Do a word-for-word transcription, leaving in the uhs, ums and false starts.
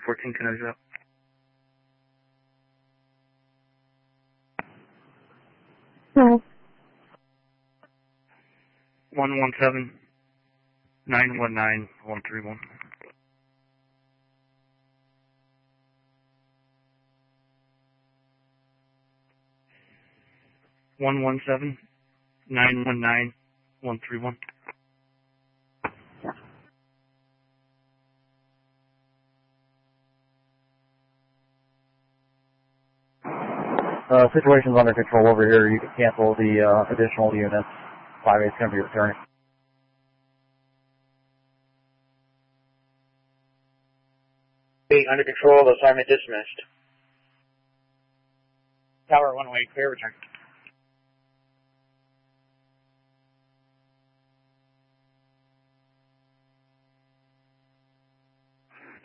fourteen connected up. No. one one seven, nine one nine, one three one. one one seven, nine one nine, one three one. Uh, situation's under control over here. You can cancel the uh, additional units. five eight's going to be returning. Eight under control. Assignment dismissed. Tower one way, clear return.